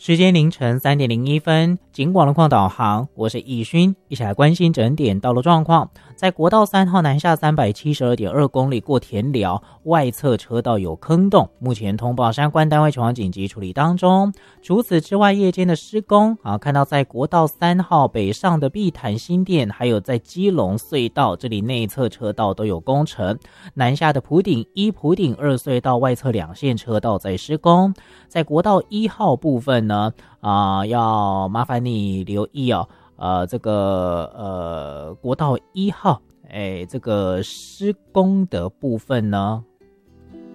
时间凌晨3:01，警广路况导航，我是易勋，一起来关心整点道路状况。在国道3号南下372.2公里过田寮外侧车道有坑洞，目前通报相关单位前往紧急处理当中。除此之外，夜间的施工看到在国道3号北上的碧潭新店，还有在基隆隧道这里内侧车道都有工程。南下的埔顶1、埔顶2隧道外侧2线车道在施工。在国道1号部分呢，要麻烦你留意国道1号，这个施工的部分呢，